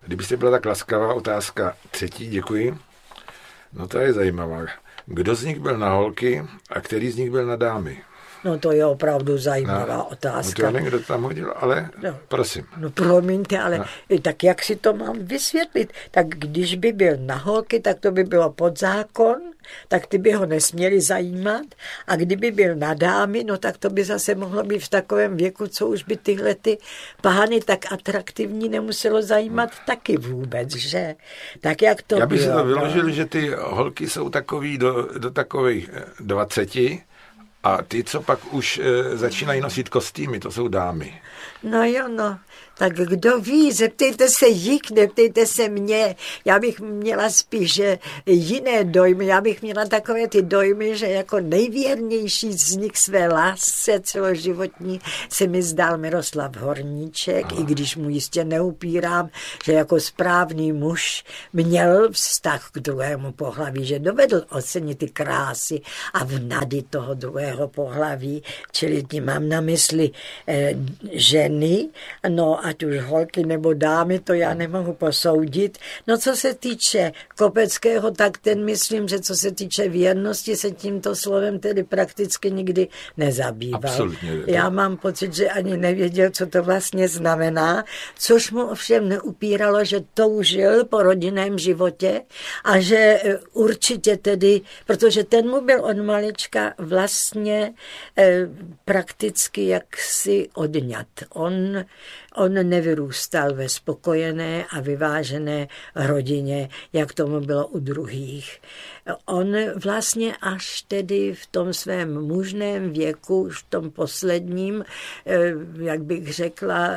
Kdybyste byla tak laskavá, otázka třetí, děkuji. No to je zajímavá. Kdo z nich byl na holky a který z nich byl na dámy? No to je opravdu zajímavá otázka. No to já nevím, kdo to tam hodil, ale prosím. No promiňte, ale tak jak si to mám vysvětlit? Tak když by byl na holky, tak to by bylo pod zákon, tak ty by ho nesměli zajímat. A kdyby byl na dámy, no tak to by zase mohlo být v takovém věku, co už by tyhle ty pány tak atraktivní nemuselo zajímat taky vůbec, že? Tak jak to já bych bylo, si to vyložil, že ty holky jsou takový do takových 20 a ty, co pak už začínají nosit kostýmy, to jsou dámy. No jo, no. Tak kdo ví, zeptejte se jich, neptejte se mě. Já bych měla spíš jiné dojmy. Já bych měla takové ty dojmy, že jako nejvěrnější z nich své lásce celoživotní se mi zdál Miroslav Horníček, i když mu jistě neupírám, že jako správný muž měl vztah k druhému pohlaví, že dovedl ocenit ty krásy a vnady toho druhého pohlaví, čili tím mám na mysli ženy, no ať už holky nebo dámy, to já nemohu posoudit. No co se týče Kopeckého, tak ten myslím, že co se týče věrnosti, se tímto slovem tedy prakticky nikdy nezabýval. Absolutně. Já mám pocit, že ani nevěděl, co to vlastně znamená, což mu ovšem neupíralo, že toužil po rodinném životě a že určitě tedy, protože ten mu byl od malička vlastně prakticky jaksi odňat. On nevyrůstal ve spokojené a vyvážené rodině, jak tomu bylo u druhých. On vlastně až tedy v tom svém mužném věku, už v tom posledním, jak bych řekla,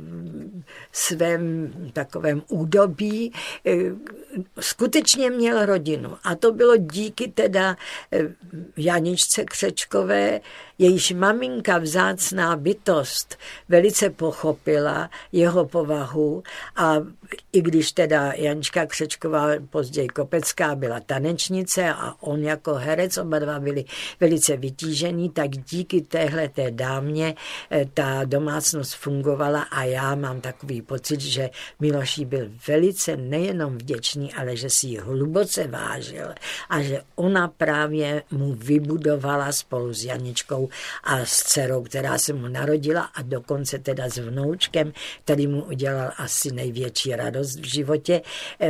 svém takovém údobí, skutečně měl rodinu. A to bylo díky teda Janičce Křečkové, jejíž maminka, vzácná bytost, velice pochopila jeho povahu a i když teda Janička Křečková, později Kopecká, byla tanečnice a on jako herec, oba dva byli velice vytížení, tak díky téhleté dámě ta domácnost fungovala a já mám takový pocit, že Miloš jí byl velice nejenom vděčný, ale že si ji hluboce vážil a že ona právě mu vybudovala spolu s Janičkou a s dcerou, která se mu narodila a dokonce teda s vnoučkem, který mu udělal asi největší radost v životě,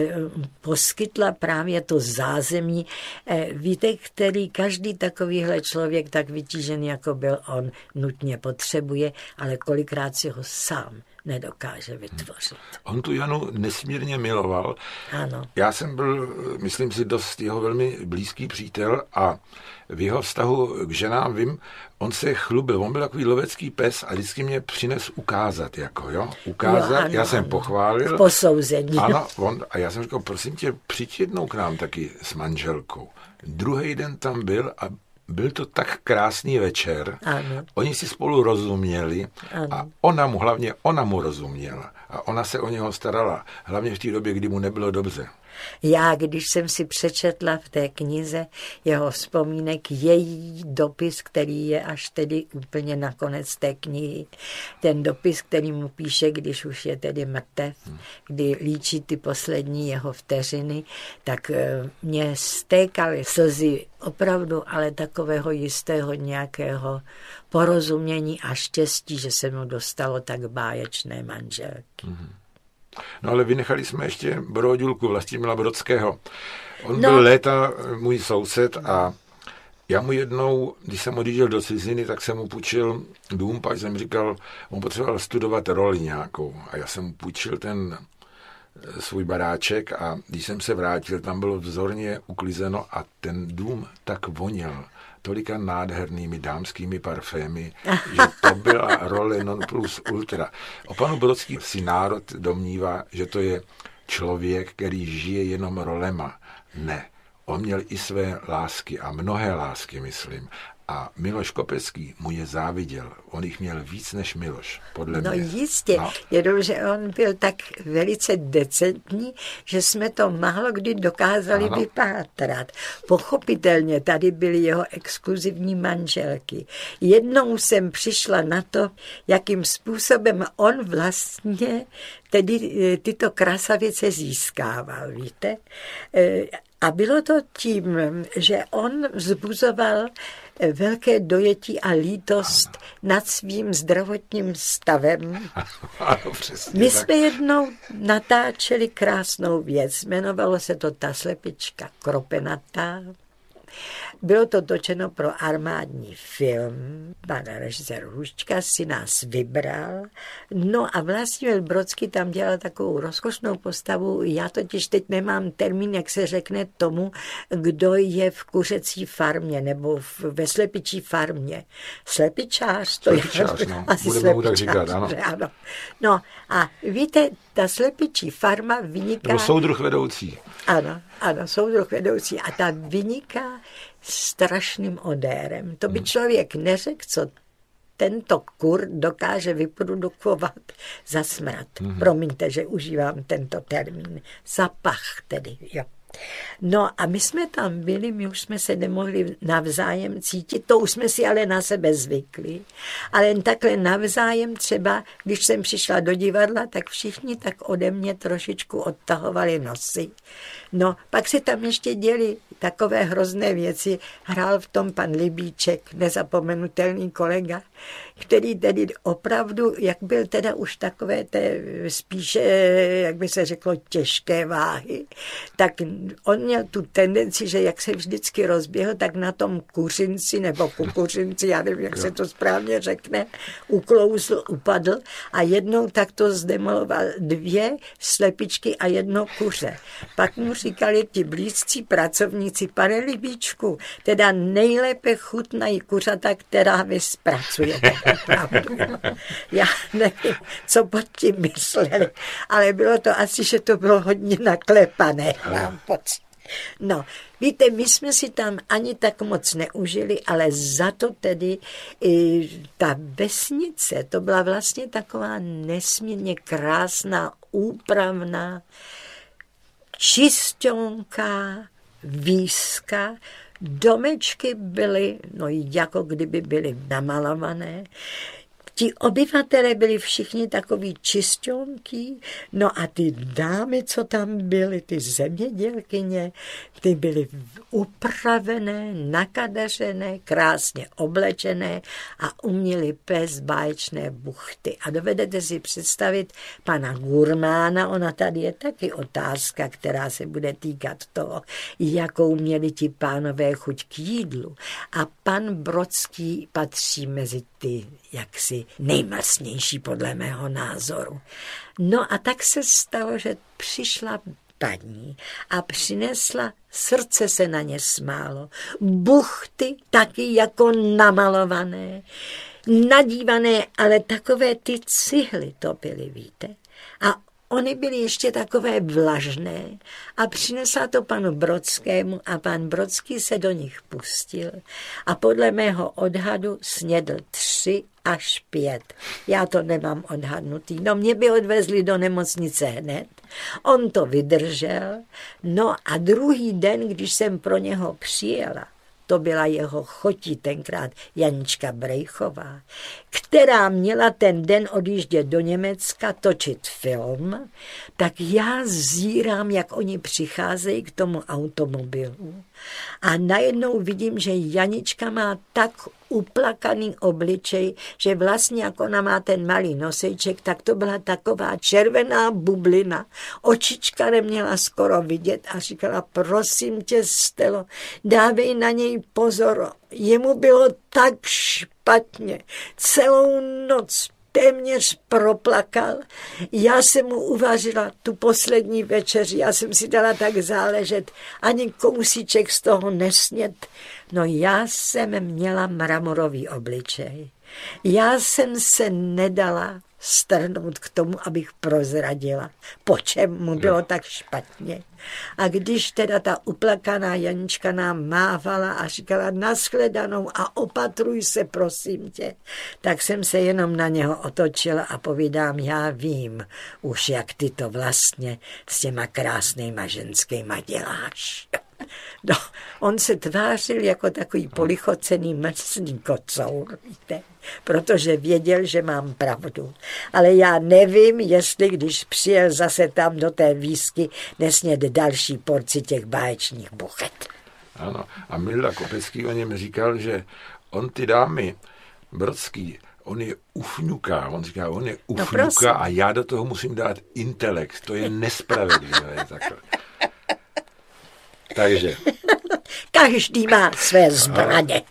poskytla právě to zázemí, víte, který každý takovýhle člověk tak vytížený, jako byl on, nutně potřebuje, ale kolikrát si ho sám nedokáže vytvořit. On tu Janu nesmírně miloval. Ano. Já jsem byl, myslím si, dost jeho velmi blízký přítel a v jeho vztahu k ženám vím, on se chlubil, on byl takový lovecký pes a vždycky mě přines ukázat, ukázat, ano, já jsem pochválil. V posouzení. Ano, a já jsem říkal, prosím tě, přijď jednou k nám taky s manželkou. Druhý den tam byl a byl to tak krásný večer. Ano. Oni si spolu rozuměli a ona mu rozuměla. A ona se o něho starala, hlavně v té době, kdy mu nebylo dobře. Já, když jsem si přečetla v té knize jeho vzpomínek, její dopis, který je až tedy úplně na konec té knihy, ten dopis, který mu píše, když už je tedy mrtev, kdy líčí ty poslední jeho vteřiny, tak mě stékaly slzy opravdu, ale takového jistého nějakého porozumění a štěstí, že se mu dostalo tak báječné manželky. No ale vynechali jsme ještě Brodulku Vlastimila Brodského. On byl léta můj soused a já mu jednou, když jsem odjížděl do ciziny, tak jsem mu půjčil dům, pak jsem říkal, on potřeboval studovat roli nějakou a já jsem mu půjčil ten svůj baráček a když jsem se vrátil, tam bylo vzorně uklizeno a ten dům tak voněl tolika nádhernými dámskými parfémy, že to byla role non plus ultra. O panu Brodský si národ domnívá, že to je člověk, který žije jenom rolema. Ne, on měl i své lásky a mnohé lásky, myslím. A Miloš Kopecký mu je záviděl. On jich měl víc než Miloš, podle mě. No jistě, jenomže on byl tak velice decentní, že jsme to málo kdy dokázali vypátrat. Pochopitelně tady byly jeho exkluzivní manželky. Jednou jsem přišla na to, jakým způsobem on vlastně tedy tyto krasavice získával, víte? A bylo to tím, že on vzbuzoval velké dojetí a lítost nad svým zdravotním stavem. My jsme jednou natáčeli krásnou věc, jmenovalo se to Ta slepička kropenatá. Bylo to točeno pro armádní film. Pan režisér Hůščka si nás vybral. No a Vlastimil Brodský tam dělal takovou rozkošnou postavu. Já totiž teď nemám termín, jak se řekne tomu, kdo je v kuřecí farmě nebo ve slepičí farmě. Slepičář, to je no. asi slepičář. Tak říkat, ano. No a víte, ta slepičí farma vyniká... Nebo soudruh vedoucí. Ano, soudruh vedoucí. A ta vyniká strašným odérem. To by člověk neřekl, co tento kur dokáže vyprodukovat za smrad. Promiňte, že užívám tento termín. Zapach tedy, jo. No a my jsme tam byli, my už jsme se nemohli navzájem cítit, to už jsme si ale na sebe zvykli, ale jen takhle navzájem třeba, když jsem přišla do divadla, tak všichni tak ode mě trošičku odtahovali nosy. No, pak se tam ještě děli takové hrozné věci. Hrál v tom pan Libíček, nezapomenutelný kolega, který tedy opravdu, jak byl teda už takové té spíše, jak by se řeklo, těžké váhy, tak on měl tu tendenci, že jak se vždycky rozběhl, tak na tom kuřinci nebo kukuřinci, já nevím, jak se to správně řekne, uklouzl, upadl a jednou takto zdemoloval 2 slepičky a 1 kuře. Pak mu říkali ti blízcí pracovníci, pane Libíčku, teda nejlépe chutnají kuřata, která vy zpracujete. Opravdu. Já nevím, co pod tím mysleli, ale bylo to asi, že to bylo hodně naklepané. Mám pocit. No, víte, my jsme si tam ani tak moc neužili, ale za to tedy ta vesnice, to byla vlastně taková nesmírně krásná, úpravná, čisťonká výska. Domečky byly, no jako kdyby byly namalované. Ti obyvatelé byli všichni takový čisťonký, no a ty dámy, co tam byly, ty zemědělkyně, ty byly upravené, nakadařené, krásně oblečené a uměly pést báječné buchty. A dovedete si představit pana Gurmána, ona tady je taky otázka, která se bude týkat toho, jakou měli ti pánové chuť k jídlu. A pan Brodský patří mezi ty jaksi nejmastnější podle mého názoru. No a tak se stalo, že přišla paní a přinesla, srdce se na ně smálo, buchty taky jako namalované, nadívané, ale takové ty cihly to byly, víte. A Ony byly ještě takové vlažné a přinesla to panu Brodskému a pan Brodský se do nich pustil a podle mého odhadu snědl 3 až 5. Já to nemám odhadnutý. No mě by odvezli do nemocnice hned. On to vydržel. No a druhý den, když jsem pro něho přijela, to byla jeho chotí tenkrát Janička Brejchová, která měla ten den odjíždět do Německa točit film, tak já zírám, jak oni přicházejí k tomu automobilu. A najednou vidím, že Janička má tak uplakaný obličej, že vlastně jak ona má ten malý nosejček, tak to byla taková červená bublina. Očička neměla skoro vidět a říkala, prosím tě, Stelo, dávej na něj pozor. Jemu bylo tak špatně. Celou noc téměř proplakal. Já jsem mu uvařila tu poslední večeři, já jsem si dala tak záležet, ani kousíček z toho nesnět. No já jsem měla mramorový obličej. Já jsem se nedala strhnout k tomu, abych prozradila, po čem mu bylo tak špatně. A když teda ta uplakaná Janička nám mávala a říkala nashledanou a opatruj se, prosím tě, tak jsem se jenom na něho otočila a povídám, já vím už, jak ty to vlastně s těma krásnýma ženskýma děláš. No, on se tvářil jako takový polichocený mrzný kocour, víte, protože věděl, že mám pravdu. Ale já nevím, jestli když přijel zase tam do té výsky, nesněd další porci těch báječných buchet. Ano, a Milda Kopecký o něm říkal, že on ty dámy, Brodský, on je ufňuká, on říká, on je ufňuká a já do toho musím dát intelekt, to je nespravedlivé. Takhle. Takže. Každý má své zbraně.